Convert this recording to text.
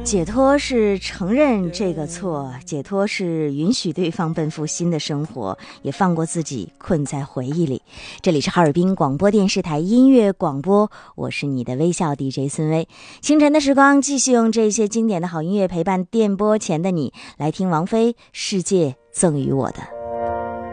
解脱是承认这个错，解脱是允许对方奔赴新的生活，也放过自己困在回忆里。这里是哈尔滨广播电视台音乐广播，我是你的微笑 DJ 孙薇。清晨的时光，继续用这些经典的好音乐陪伴电波前的你，来听王菲《世界赠予我的》。